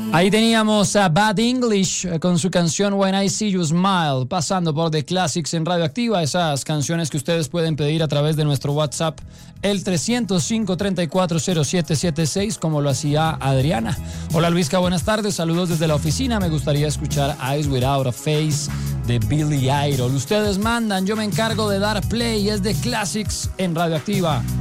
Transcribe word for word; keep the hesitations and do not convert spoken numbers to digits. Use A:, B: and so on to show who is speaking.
A: Ahí teníamos a Bad English con su canción When I See You Smile, pasando por The Classics en Radioactiva, esas canciones que ustedes pueden pedir a través de nuestro WhatsApp, el trescientos cinco, treinta y cuatro, cero siete setenta y seis, como lo hacía Adriana. Hola Luisca, buenas tardes, saludos desde la oficina, me gustaría escuchar Eyes Without a Face de Billy Idol. Ustedes mandan, yo me encargo de dar play, es The Classics en Radioactiva.